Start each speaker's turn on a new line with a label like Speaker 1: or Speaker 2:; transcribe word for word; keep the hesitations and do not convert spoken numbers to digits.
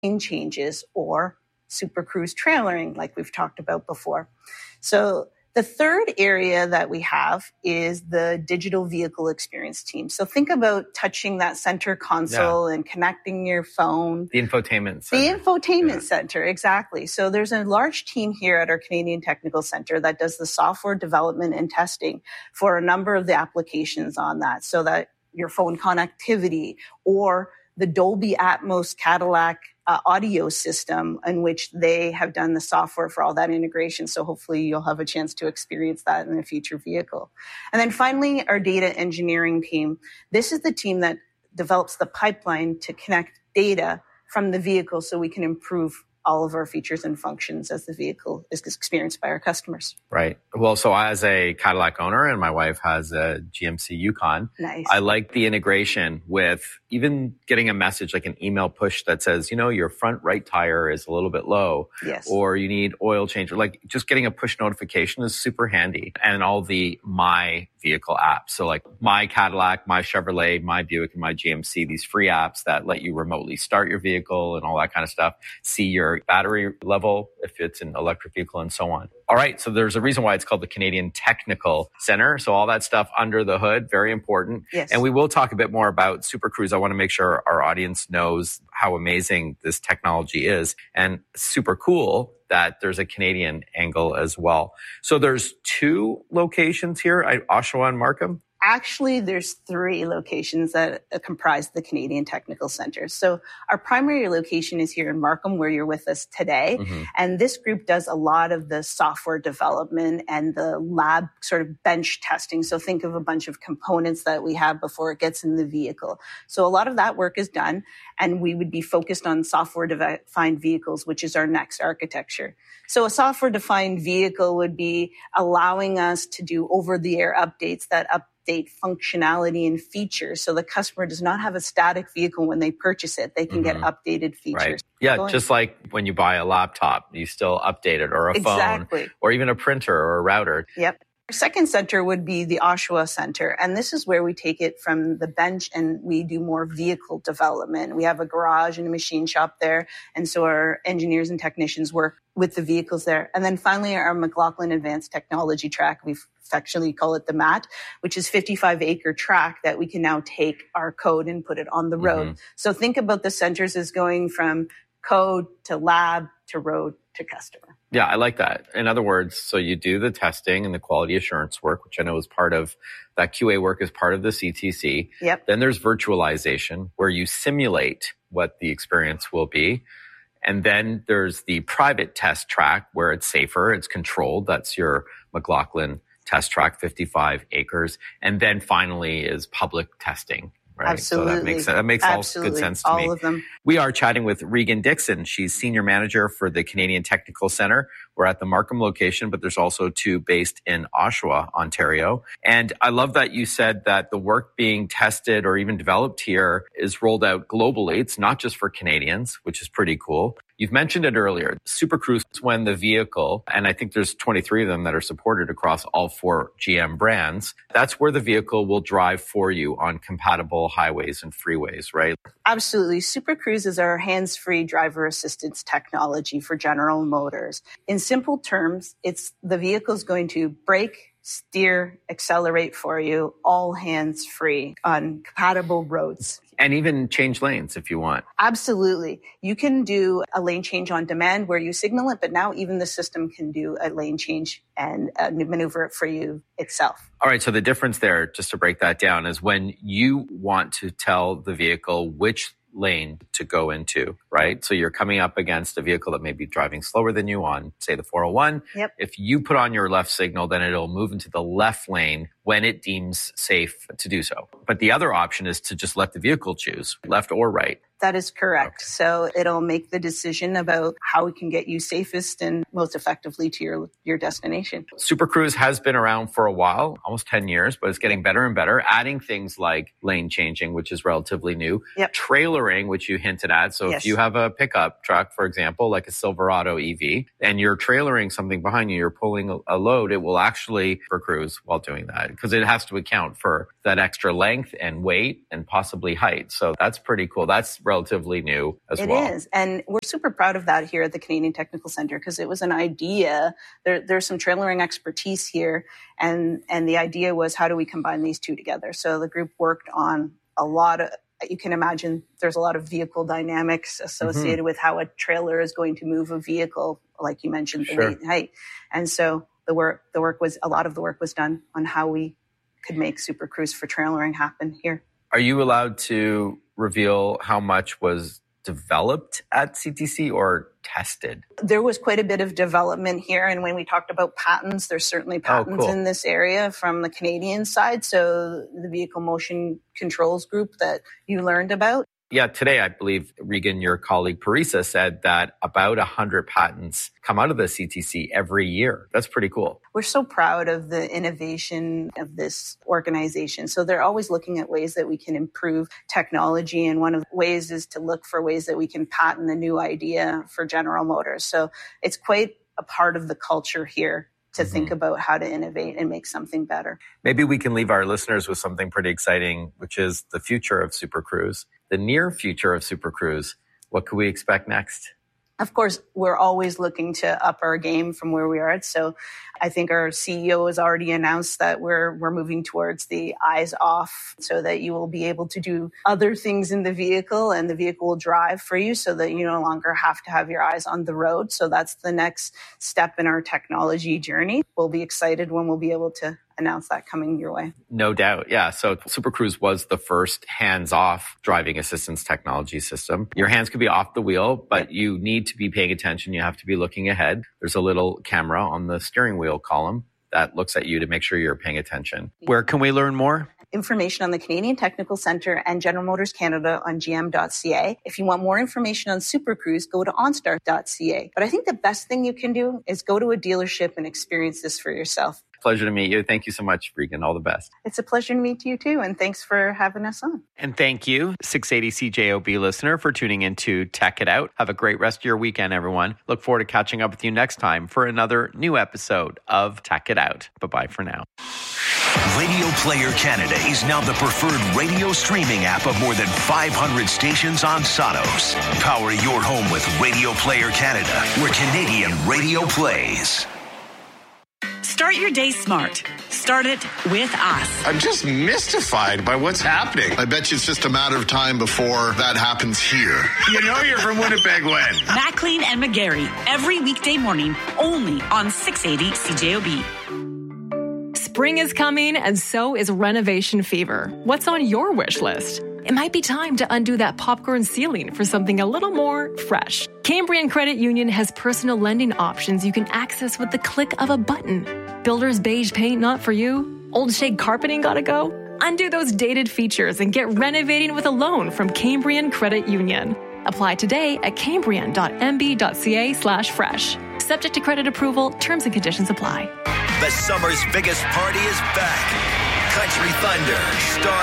Speaker 1: lane changes or Super Cruise trailering, like we've talked about before. So the third area that we have is the digital vehicle experience team. So think about touching that center console yeah. and connecting your phone.
Speaker 2: The infotainment
Speaker 1: center. The infotainment yeah. center, exactly. So there's a large team here at our Canadian Technical Center that does the software development and testing for a number of the applications on that, so that your phone connectivity or the Dolby Atmos Cadillac uh, audio system in which they have done the software for all that integration. So hopefully you'll have a chance to experience that in a future vehicle. And then finally, our data engineering team. This is the team that develops the pipeline to connect data from the vehicle so we can improve all of our features and functions as the vehicle is experienced by our customers.
Speaker 2: Right. Well, so as a Cadillac owner and my wife has a G M C Yukon,
Speaker 1: nice.
Speaker 2: I like the integration with even getting a message like an email push that says, you know, your front right tire is a little bit low
Speaker 1: yes.
Speaker 2: or you need oil change, or like just getting a push notification is super handy. And all the My Vehicle apps. So like My Cadillac, My Chevrolet, My Buick, and My G M C, these free apps that let you remotely start your vehicle and all that kind of stuff, see your battery level if it's an electric vehicle and so on. All right. So there's a reason why it's called the Canadian Technical Center. So all that stuff under the hood, very important.
Speaker 1: Yes.
Speaker 2: And we will talk a bit more about Super Cruise. I want to make sure our audience knows how amazing this technology is, and super cool that there's a Canadian angle as well. So there's two locations here, Oshawa and Markham.
Speaker 1: Actually, there's three locations that comprise the Canadian Technical Center. So our primary location is here in Markham, where you're with us today. Mm-hmm. And this group does a lot of the software development and the lab sort of bench testing. So think of a bunch of components that we have before it gets in the vehicle. So a lot of that work is done, and we would be focused on software-defined vehicles, which is our next architecture. So a software-defined vehicle would be allowing us to do over-the-air updates that up update functionality and features. So the customer does not have a static vehicle when they purchase it. They can mm-hmm. get updated features.
Speaker 2: Right. Yeah, Going. just like when you buy a laptop, you still update it, or a
Speaker 1: exactly.
Speaker 2: phone, or even a printer or a router.
Speaker 1: Yep. Our second center would be the Oshawa Center. And this is where we take it from the bench and we do more vehicle development. We have a garage and a machine shop there. And so our engineers and technicians work with the vehicles there. And then finally, our McLaughlin Advanced Technology Track, we affectionately call it the M A T, which is fifty-five acre track that we can now take our code and put it on the road. Mm-hmm. So think about the centers as going from code to lab to road to customer.
Speaker 2: Yeah, I like that. In other words, so you do the testing and the quality assurance work, which I know is part of that Q A work, is part of the C T C.
Speaker 1: Yep.
Speaker 2: Then there's virtualization, where you simulate what the experience will be. And then there's the private test track, where it's safer, it's controlled. That's your McLaughlin test track, fifty-five acres. And then finally is public testing. Right?
Speaker 1: Absolutely.
Speaker 2: So that makes, that makes all good sense to
Speaker 1: all
Speaker 2: me.
Speaker 1: All of them.
Speaker 2: We are chatting with Regan Dixon. She's Senior Manager for the Canadian Technical Center. We're at the Markham location, but there's also two based in Oshawa, Ontario. And I love that you said that the work being tested or even developed here is rolled out globally. It's not just for Canadians, which is pretty cool. You've mentioned it earlier. Super Cruise is when the vehicle, and I think there's twenty-three of them that are supported across all four G M brands. That's where the vehicle will drive for you on compatible highways and freeways, right?
Speaker 1: Absolutely. Super Cruise is our hands-free driver assistance technology for General Motors. In simple terms, it's the vehicle's going to brake, steer, accelerate for you, all hands-free on compatible roads.
Speaker 2: And even change lanes if you want.
Speaker 1: Absolutely. You can do a lane change on demand where you signal it, but now even the system can do a lane change and uh, maneuver it for you itself.
Speaker 2: All right. So the difference there, just to break that down, is when you want to tell the vehicle which lane to go into, right? So you're coming up against a vehicle that may be driving slower than you on, say, the four oh one.
Speaker 1: Yep.
Speaker 2: If you put on your left signal, then it'll move into the left lane when it deems safe to do so. But the other option is to just let the vehicle choose, left or right.
Speaker 1: That is correct.
Speaker 2: Okay.
Speaker 1: So it'll make the decision about how it can get you safest and most effectively to your, your destination.
Speaker 2: Super Cruise has been around for a while, almost ten years, but it's getting better and better, adding things like lane changing, which is relatively new.
Speaker 1: Yep.
Speaker 2: Trailering, which you hinted at. So
Speaker 1: yes.
Speaker 2: if you have a pickup truck, for example, like a Silverado E V, and you're trailering something behind you, you're pulling a, a load, it will actually Super Cruise while doing that, because it has to account for that extra length and weight and possibly height. So that's pretty cool. That's relatively new as
Speaker 1: it
Speaker 2: well.
Speaker 1: It is. And we're super proud of that here at the Canadian Technical Centre because it was an idea. There, there's some trailering expertise here. And, and the idea was, how do we combine these two together? So the group worked on a lot of, you can imagine there's a lot of vehicle dynamics associated mm-hmm. with how a trailer is going to move a vehicle, like you mentioned, the
Speaker 2: sure.
Speaker 1: weight and height. And so the work, the work was, a lot of the work was done on how we could make Super Cruise for trailering happen here.
Speaker 2: Are you allowed to reveal how much was developed at C T C or tested?
Speaker 1: There was quite a bit of development here. And when we talked about patents, there's certainly patents
Speaker 2: oh, cool.
Speaker 1: in this area from the Canadian side. So the Vehicle Motion Controls Group that you learned about.
Speaker 2: Yeah, today, I believe, Regan, your colleague Parisa, said that about one hundred patents come out of the C T C every year. That's pretty cool.
Speaker 1: We're so proud of the innovation of this organization. So they're always looking at ways that we can improve technology. And one of the ways is to look for ways that we can patent a new idea for General Motors. So it's quite a part of the culture here to mm-hmm. think about how to innovate and make something better.
Speaker 2: Maybe we can leave our listeners with something pretty exciting, which is the future of Super Cruise. The near future of Super Cruise. What could we expect next?
Speaker 1: Of course, we're always looking to up our game from where we are at. So I think our C E O has already announced that we're we're moving towards the eyes off so that you will be able to do other things in the vehicle and the vehicle will drive for you so that you no longer have to have your eyes on the road. So that's the next step in our technology journey. We'll be excited when we'll be able to announce that coming your way.
Speaker 2: No doubt. Yeah. So Super Cruise was the first hands-off driving assistance technology system. Your hands could be off the wheel, but you need to be paying attention. You have to be looking ahead. There's a little camera on the steering wheel column that looks at you to make sure you're paying attention. Where can we learn more?
Speaker 1: Information on the Canadian Technical Centre and General Motors Canada on G M dot C A. If you want more information on Super Cruise, go to OnStar dot C A. But I think the best thing you can do is go to a dealership and experience this for yourself.
Speaker 2: Pleasure to meet you. Thank you so much, Regan. All the best.
Speaker 1: It's a pleasure to meet you too, and thanks for having us on.
Speaker 2: And thank you, six eighty C J O B listener, for tuning in to Tech It Out. Have a great rest of your weekend, everyone. Look forward to catching up with you next time for another new episode of Tech It Out. Bye-bye for now.
Speaker 3: Radio Player Canada is now the preferred radio streaming app of more than five hundred stations on Sonos. Power your home with Radio Player Canada, where Canadian radio plays.
Speaker 4: Start your day smart. Start it with us.
Speaker 5: I'm just mystified by what's happening. I bet you it's just a matter of time before that happens here. You know you're from Winnipeg when?
Speaker 4: McLean and McGarry, every weekday morning, only on six eighty C J O B.
Speaker 6: Spring is coming, and so is renovation fever. What's on your wish list? It might be time to undo that popcorn ceiling for something a little more fresh. Cambrian Credit Union has personal lending options you can access with the click of a button. Builder's beige paint not for you? Old shag carpeting gotta go? Undo those dated features and get renovating with a loan from Cambrian Credit Union. Apply today at cambrian dot m b dot c a slash fresh. Subject to credit approval, terms and conditions apply.
Speaker 3: The summer's biggest party is back. Country Thunder, Star